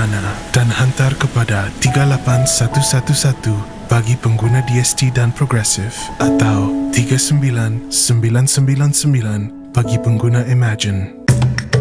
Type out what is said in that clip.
Dana dan hantar kepada 38111 bagi pengguna DST dan Progressive atau 39999 bagi pengguna Imagine.